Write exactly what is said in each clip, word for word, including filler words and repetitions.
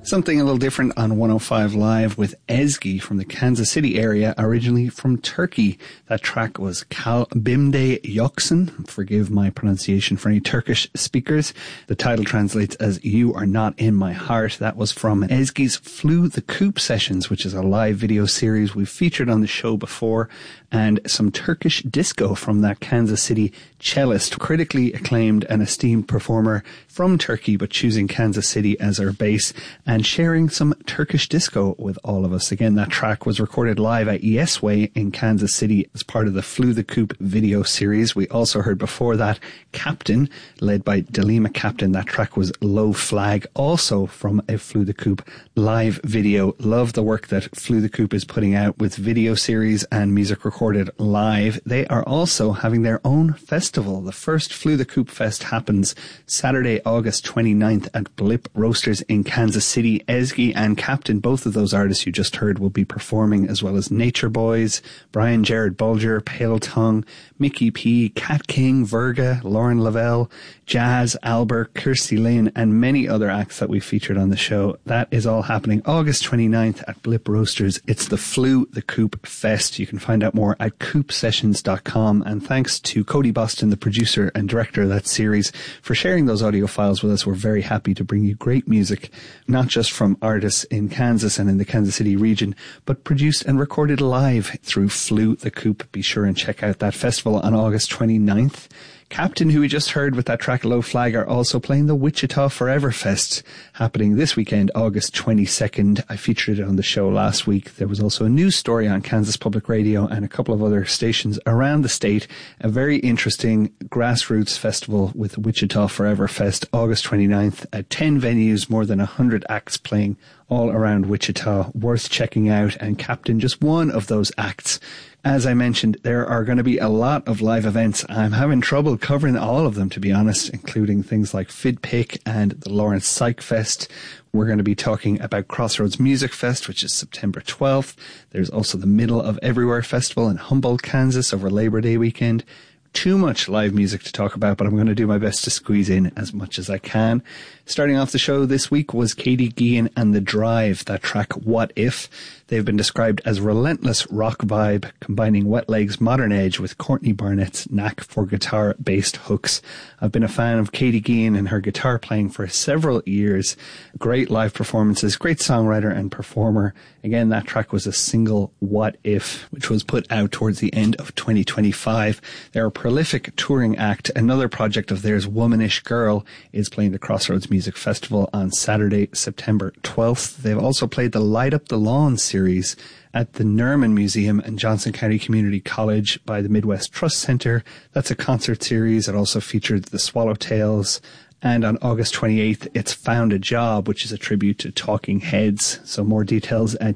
Something a little different on one oh five Live with Ezgi from the Kansas City area, originally from Turkey. That track was Kalbimde Yoksun. Forgive my pronunciation for any Turkish speakers. The title translates as You Are Not In My Heart. That was from Ezgi's Flew the Coop Sessions, which is a live video series we've featured on the show before, and some Turkish disco from that Kansas City cellist, critically acclaimed and esteemed performer from Turkey, but choosing Kansas City as our base and sharing some Turkish disco with all of us. Again, that track was recorded live at Yes Way in Kansas City as part of the Flew the Coop video series. We also heard before that Captain, led by Delima Captain. That track was Low Flag, also from a Flew the Coop live video. Love the work that Flew the Coop is putting out with video series and music recorded live. They are also having their own festival. The first Flew the Coop Fest happens Saturday, August twenty-ninth at Blip Roasters in Kansas City. Ezgi and Captain, both of those artists you just heard, will be performing, as well as Nature Boys, Brian Jared Bulger, Pale Tongue, Mickey P, Cat King, Verga, Lauren Lavelle, Jazz, Albert, Kirsty Lynn, and many other acts that we featured on the show. That is all happening August twenty-ninth at Blip Roasters. It's the Flew the Coop Fest. You can find out more at coop sessions dot com. And thanks to Cody Boston, the producer and director of that series, for sharing those audio files with us. We're very happy to bring you great music, not just from artists in Kansas and in the Kansas City region, but produced and recorded live through Flew the Coop. Be sure and check out that festival on August twenty-ninth. Captain, who we just heard with that track Low Flag, are also playing the Wichita Forever Fest, happening this weekend, August twenty-second. I featured it on the show last week. There was also a news story on Kansas Public Radio and a couple of other stations around the state. A very interesting grassroots festival with Wichita Forever Fest, August twenty-ninth, at ten venues, more than one hundred acts playing all around Wichita. Worth checking out, and Captain, just one of those acts. As I mentioned, there are going to be a lot of live events. I'm having trouble covering all of them, to be honest, including things like FidPick and the Lawrence Psych Fest. We're going to be talking about Crossroads Music Fest, which is September twelfth. There's also the Middle of Everywhere Festival in Humboldt, Kansas over Labor Day weekend. Too much live music to talk about, but I'm going to do my best to squeeze in as much as I can. Starting off the show this week was Katie Guillen and The Drive, that track What If. They've been described as relentless rock vibe, combining Wet Leg's modern edge with Courtney Barnett's knack for guitar-based hooks. I've been a fan of Katie Guillen and her guitar playing for several years. Great live performances, great songwriter and performer. Again, that track was a single, What If, which was put out towards the end of twenty twenty-five. They're a prolific touring act. Another project of theirs, Womanish Girl, is playing the Crossroads Music Festival on Saturday, September twelfth. They've also played the Light Up the Lawn series at the Nerman Museum and Johnson County Community College by the Midwest Trust Center. That's a concert series. It also featured the Swallowtails. And on August twenty-eighth, it's Found a Job, which is a tribute to Talking Heads. So more details at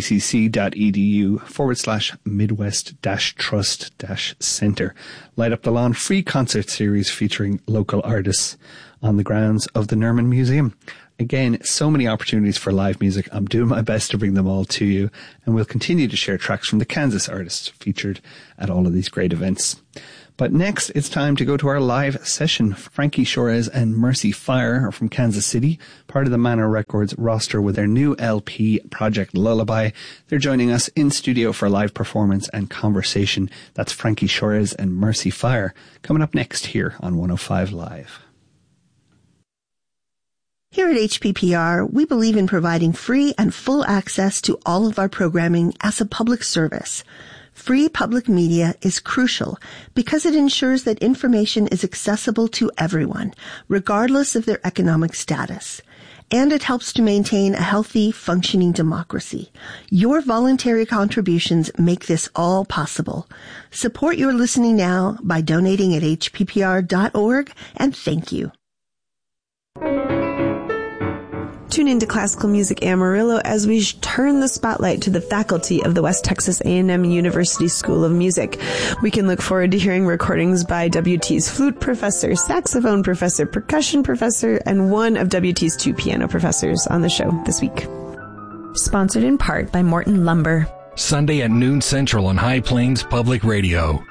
jccc.edu forward slash Midwest dash Trust dash Center. Light Up the Lawn free concert series featuring local artists on the grounds of the Nerman Museum. Again, so many opportunities for live music. I'm doing my best to bring them all to you, and we'll continue to share tracks from the Kansas artists featured at all of these great events. But next, it's time to go to our live session. Frankie Shores and Mercy Fire are from Kansas City, part of the Manor Records roster with their new L P, Project Lullaby. They're joining us in studio for a live performance and conversation. That's Frankie Shores and Mercy Fire, coming up next here on one oh five Live. Here at H P P R, we believe in providing free and full access to all of our programming as a public service. Free public media is crucial because it ensures that information is accessible to everyone, regardless of their economic status. And it helps to maintain a healthy, functioning democracy. Your voluntary contributions make this all possible. Support your listening now by donating at h p p r dot org, and thank you. Tune into Classical Music Amarillo as we turn the spotlight to the faculty of the West Texas A and M University School of Music. We can look forward to hearing recordings by W T's flute professor, saxophone professor, percussion professor, and one of W T's two piano professors on the show this week. Sponsored in part by Morton Lumber. Sunday at noon Central on High Plains Public Radio.